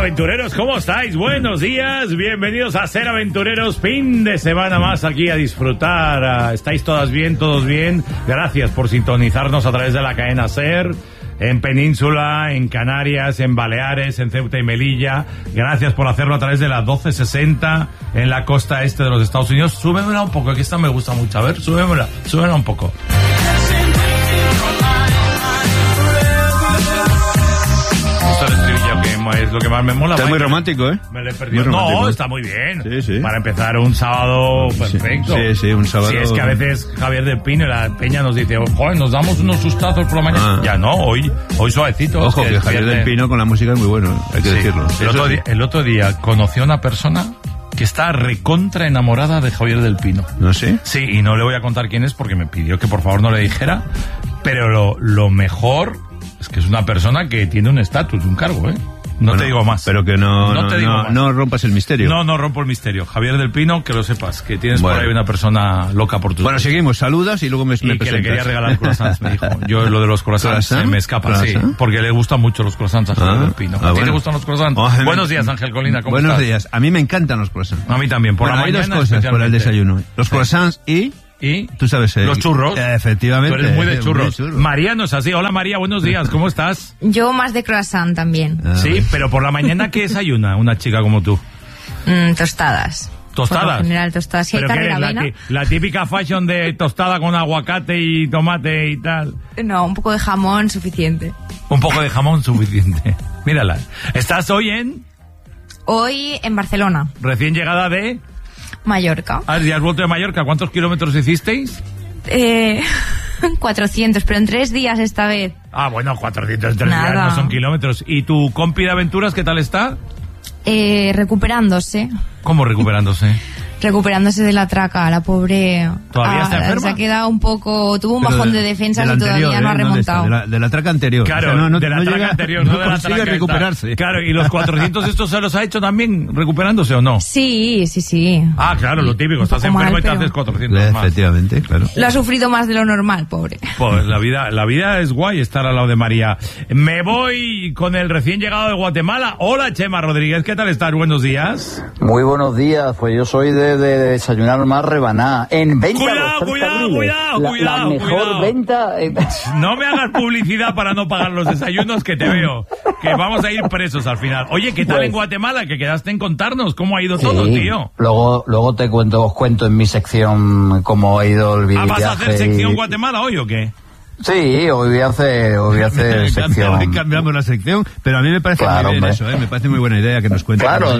Aventureros, ¿cómo estáis? Buenos días, bienvenidos a Ser Aventureros, fin de semana más aquí a disfrutar. ¿Estáis todas bien, todos bien? Gracias por sintonizarnos a través de la cadena Ser, en Península, en Canarias, en Baleares, en Ceuta y Melilla. Gracias por hacerlo a través de la 1260 en la costa este de los Estados Unidos. Súbemela un poco, que esta me gusta mucho. A ver, súbemela un poco. Que es lo que más me mola. Está muy romántico, ¿eh? Me lo he perdido. No, está muy bien. Sí, sí. Para empezar un sábado perfecto. Sí, un sábado. Sí, es que a veces Javier del Pino y la Peña nos dice, joder, nos damos unos sustazos por la mañana. Ya no, hoy suavecito. Ojo, que Javier del Pino con la música es muy bueno, hay que decirlo. El otro día conocí a una persona que está recontra enamorada de Javier del Pino. ¿No sé? Sí, y no le voy a contar quién es porque me pidió que por favor no le dijera, pero lo mejor es que es una persona que tiene un estatus, un cargo, ¿eh? No te digo más. Pero que no rompas el misterio. No rompo el misterio. Javier del Pino, que lo sepas, que tienes por ahí una persona loca por tus... Bueno, seguimos, saludas y luego me presentas. Que le quería regalar croissants, me dijo. Yo lo de los croissants se me escapa, sí, porque le gustan mucho los croissants a Javier del Pino. ¿A ti te gustan los croissants? Buenos días, Ángel Colina, ¿cómo estás? Buenos días. A mí me encantan los croissants. A mí también, por la mañana. Hay dos cosas por el desayuno. Los croissants y tú sabes, los churros. Efectivamente. Tú eres muy de churros. María no es así. Hola María, buenos días, ¿cómo estás? Yo más de croissant también. Sí, pero por la mañana, ¿qué desayuna una chica como tú? Tostadas. ¿Tostadas? Por lo general, tostadas. Si hay carrera avena. La típica fashion de tostada con aguacate y tomate y tal. No, un poco de jamón suficiente. Un poco de jamón suficiente. Mírala. ¿Estás hoy en Barcelona. Recién llegada de Mallorca. ¿Ya has vuelto de Mallorca? ¿Cuántos kilómetros hicisteis? 400, pero en 3 días esta vez. Ah, bueno, 400 en 3 días no son kilómetros. ¿Y tu compi de aventuras qué tal está? Recuperándose. ¿Cómo recuperándose? Recuperándose de la traca, la pobre... ¿Todavía está enferma? Se ha quedado un poco... Tuvo un bajón de defensas y todavía no ha remontado. De la traca anterior. Claro, o sea, de la traca anterior, no de la traca. Recuperarse. Claro, ¿y los 400 estos se los ha hecho también recuperándose o no? Sí. Ah, claro, lo típico. Estás enfermo y te haces 400 más. Efectivamente, claro. Lo ha sufrido más de lo normal, pobre. Pues la vida es guay estar al lado de María. Me voy con el recién llegado de Guatemala. Hola, Chema Rodríguez, ¿qué tal estás? Buenos días. Muy buenos días, pues yo soy de desayunar más rebaná. En venta. Cuidado. La mejor venta. No me hagas publicidad para no pagar los desayunos, que te veo. Que vamos a ir presos al final. Oye, ¿qué tal en Guatemala? Que quedaste en contarnos cómo ha ido todo, tío. Luego os cuento en mi sección cómo ha ido el viaje. ¿Vas a hacer sección Guatemala hoy o qué? Sí, hoy voy a hacer sección. Hoy cambiamos la sección, pero a mí me parece muy bien eso, me parece muy buena idea que nos cuentes. Claro,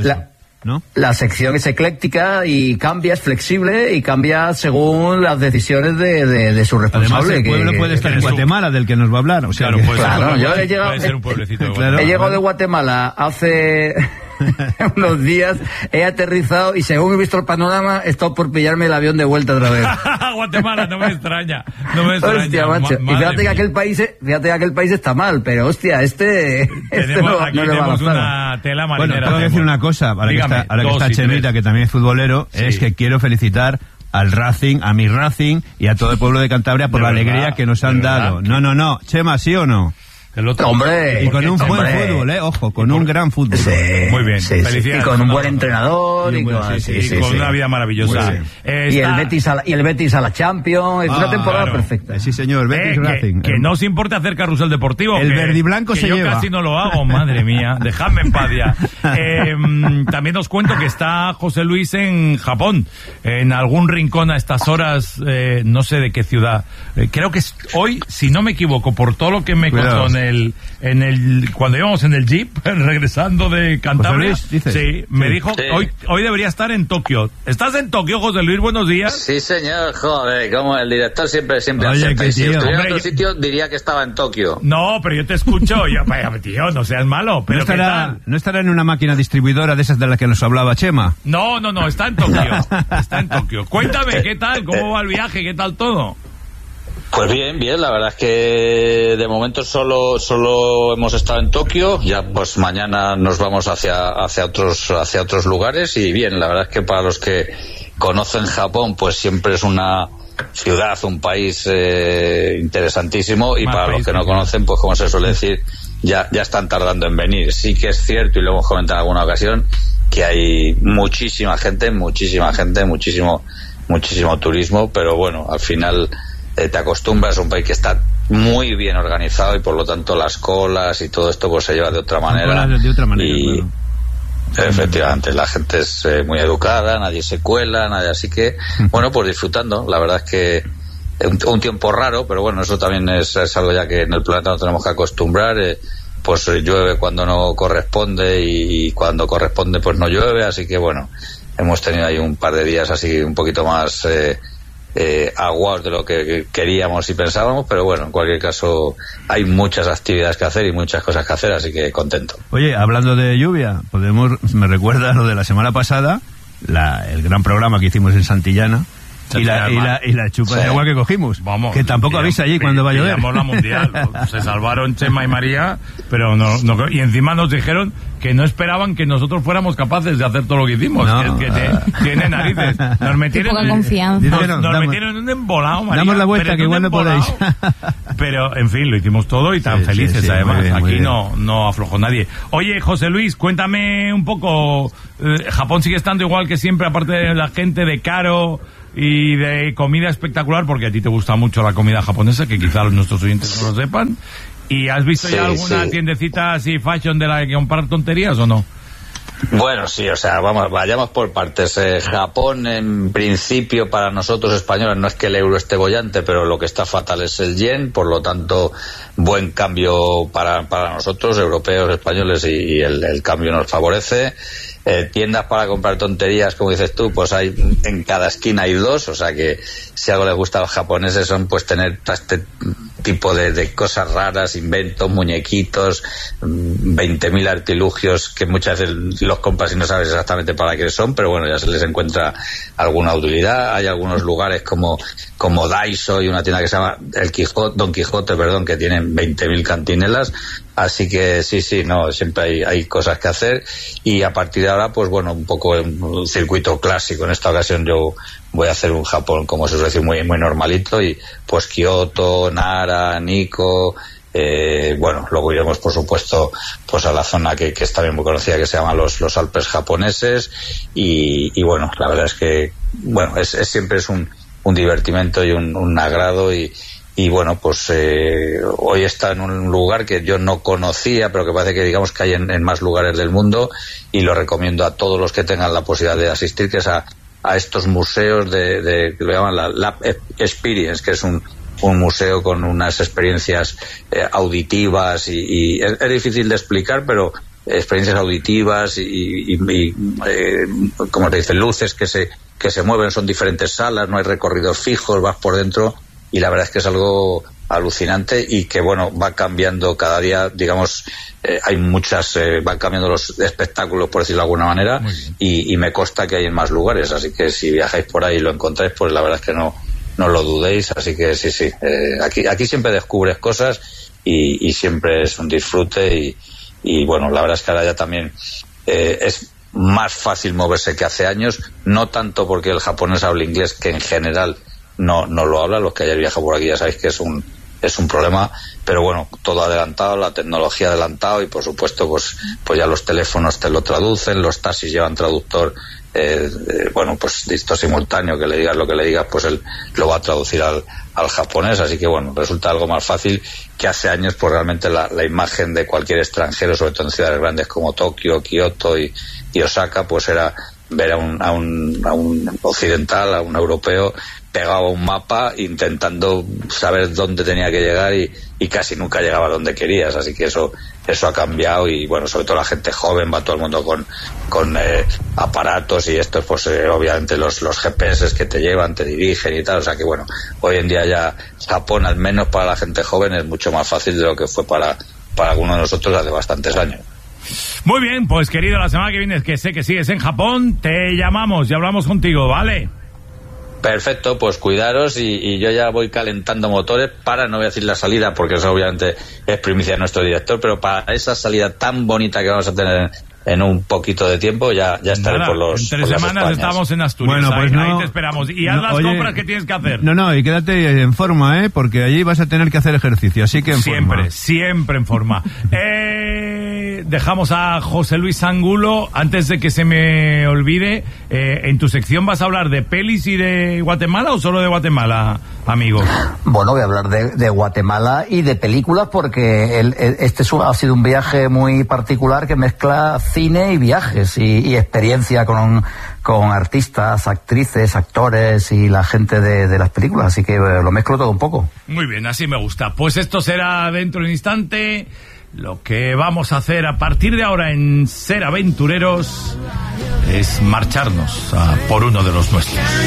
la sección es ecléctica y cambia, es flexible y cambia según las decisiones de su responsable. Además, el pueblo puede estar en Guatemala, del que nos va a hablar. O sea, claro, yo he llegado de Guatemala hace unos días, he aterrizado y según he visto el panorama, he estado por pillarme el avión de vuelta otra vez. Guatemala, no me extraña. Hostia, macho. Y fíjate que aquel país está mal, pero hostia, no le va a gustar. Una tela marinera. Bueno, tengo que decir una cosa, ahora que está Chemita, que también es futbolero, es que quiero felicitar al Racing, a mi Racing y a todo el pueblo de Cantabria por la alegría que nos han dado. No, Chema, ¿sí o no? El otro, hombre, y con un buen fútbol, ojo, con un gran fútbol. Sí, muy bien, felicidades. Y con un buen entrenador y con una vida maravillosa. Y el Betis a la Champions, es una temporada perfecta. Sí, señor, Betis Racing. Que no os importe hacer carrusel deportivo. El verde y blanco se lleva. Yo casi no lo hago, madre mía, dejadme en paz ya. También os cuento que está José Luis en Japón, en algún rincón a estas horas, no sé de qué ciudad. Creo que es hoy, si no me equivoco, por todo lo que me contó cuando íbamos en el jeep regresando de Cantabria, me dijo hoy debería estar en Tokio. ¿Estás en Tokio, José Luis? Buenos días. Sí, señor. Joder, como el director siempre Oye, acerta. Si estuviera en otro sitio diría que estaba en Tokio. No, pero yo te escucho. Tío, no seas malo. Pero ¿No estará en una máquina distribuidora de esas de las que nos hablaba Chema? No, está en Tokio. Está en Tokio. Cuéntame, ¿qué tal? ¿Cómo va el viaje? ¿Qué tal todo? Pues bien, la verdad es que de momento solo hemos estado en Tokio, ya pues mañana nos vamos hacia otros lugares y bien, la verdad es que para los que conocen Japón pues siempre es una ciudad, un país interesantísimo y para los que no conocen pues como se suele decir ya están tardando en venir. Sí que es cierto, y lo hemos comentado en alguna ocasión, que hay muchísima gente, muchísimo turismo, pero bueno, al final te acostumbras a un país que está muy bien organizado y por lo tanto las colas y todo esto pues se lleva de otra manera. Y bueno, efectivamente la gente es muy educada, nadie se cuela, así que bueno, pues disfrutando. La verdad es que un tiempo raro, pero bueno, eso también es algo ya que en el planeta no tenemos que acostumbrar. Pues llueve cuando no corresponde y cuando corresponde pues no llueve, así que bueno, hemos tenido ahí un par de días así un poquito más aguados de lo que queríamos y pensábamos, pero bueno, en cualquier caso hay muchas actividades que hacer y muchas cosas que hacer, así que contento. Oye, hablando de lluvia, me recuerda lo de la semana pasada, el gran programa que hicimos en Santillana. Y la chupa de agua que cogimos. Vamos, que tampoco avisa allí cuando va a llover. La mundial. Se salvaron Chema y María, pero no, y encima nos dijeron que no esperaban que nosotros fuéramos capaces de hacer todo lo que hicimos. No, que tiene narices. Nos metieron poca confianza. Nos metieron en un embolado, María. Damos la vuelta, que igual no podéis. Pero, en fin, lo hicimos todo y tan felices, además. Muy bien, aquí no aflojó nadie. Oye, José Luis, cuéntame un poco. Japón sigue estando igual que siempre, aparte de la gente, de caro y de comida espectacular, porque a ti te gusta mucho la comida japonesa, que quizá nuestros oyentes no lo sepan. ¿Y has visto ya alguna tiendecita así fashion de la que comprar tonterías o no? Bueno, sí, o sea, vayamos por partes. Japón, en principio, para nosotros españoles, no es que el euro esté bollante, pero lo que está fatal es el yen, por lo tanto, buen cambio para nosotros, europeos, españoles, y el cambio nos favorece. Tiendas para comprar tonterías, como dices tú, pues hay en cada esquina hay dos, o sea que si algo les gusta a los japoneses son pues tener este tipo de cosas raras, inventos, muñequitos, 20.000 artilugios que muchas veces los compras y no sabes exactamente para qué son, pero bueno, ya se les encuentra alguna utilidad. Hay algunos lugares como Daiso y una tienda que se llama Don Quijote, que tienen 20.000 cantinelas. Así que sí, no, siempre hay cosas que hacer, y a partir de ahora, pues bueno, un poco un circuito clásico. En esta ocasión yo voy a hacer un Japón, como se suele decir, muy, muy normalito, y pues Kioto, Nara, Nikko, bueno, luego iremos por supuesto pues a la zona que es también muy conocida, que se llama los Alpes japoneses, y bueno, la verdad es que bueno, siempre es un divertimento y un agrado, y bueno, pues hoy está en un lugar que yo no conocía, pero que parece que digamos que hay en más lugares del mundo, y lo recomiendo a todos los que tengan la posibilidad de asistir, que es a estos museos que lo llaman la Lab Experience, que es un museo con unas experiencias auditivas y es difícil de explicar, pero experiencias auditivas y como te dicen, luces que se mueven, son diferentes salas, no hay recorridos fijos, vas por dentro. Y la verdad es que es algo alucinante, y que bueno, va cambiando cada día, digamos, hay van cambiando los espectáculos, por decirlo de alguna manera, y me consta que hay en más lugares, así que si viajáis por ahí y lo encontráis, pues la verdad es que no lo dudéis, así que sí, aquí siempre descubres cosas y siempre es un disfrute, y bueno, la verdad es que ahora ya también es más fácil moverse que hace años, no tanto porque el japonés habla inglés, que en general no lo habla. Los que hayáis viajado por aquí ya sabéis que es un problema, pero bueno, todo adelantado, la tecnología adelantado, y por supuesto pues ya los teléfonos te lo traducen, los taxis llevan traductor, bueno, pues dicto simultáneo, que le digas lo que le digas, pues él lo va a traducir al japonés, así que bueno, resulta algo más fácil que hace años. Pues realmente la imagen de cualquier extranjero, sobre todo en ciudades grandes como Tokio, Kioto y Osaka, pues era ver a un occidental, a un europeo pegado a un mapa intentando saber dónde tenía que llegar, y casi nunca llegaba a donde querías, así que eso ha cambiado, y bueno, sobre todo la gente joven, va todo el mundo con aparatos, y estos pues obviamente los GPS que te llevan, te dirigen y tal, o sea que bueno, hoy en día ya Japón, al menos para la gente joven, es mucho más fácil de lo que fue para algunos de nosotros hace bastantes años. Muy bien, pues querido, la semana que viene, que sé que sigues en Japón, te llamamos y hablamos contigo, ¿vale? Perfecto, pues cuidaros, y yo ya voy calentando motores para, no voy a decir la salida porque eso obviamente es primicia de nuestro director, pero para esa salida tan bonita que vamos a tener en un poquito de tiempo ya estaré por los. En 3 semanas estamos en Asturias. Bueno, pues ahí te esperamos. Y haz las compras que tienes que hacer. No, y quédate en forma, porque allí vas a tener que hacer ejercicio, así que siempre en forma. Dejamos a José Luis Angulo. Antes de que se me olvide, ¿en tu sección vas a hablar de pelis y de Guatemala o solo de Guatemala, amigo? Bueno, voy a hablar de Guatemala y de películas porque este ha sido un viaje muy particular que mezcla cine y viajes y experiencia con artistas, actrices, actores y la gente de las películas, así que lo mezclo todo un poco. Muy bien, así me gusta. Pues esto será dentro de un instante. Lo que vamos a hacer a partir de ahora en Ser Aventureros es marcharnos por uno de los nuestros.